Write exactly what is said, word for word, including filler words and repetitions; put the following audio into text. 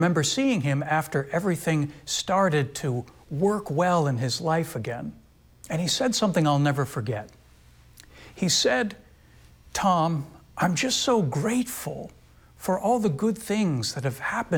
remember seeing him after everything started to work well in his life again. And he said something I'll never forget. He said, "Tom, I'm just so grateful for all the good things that have happened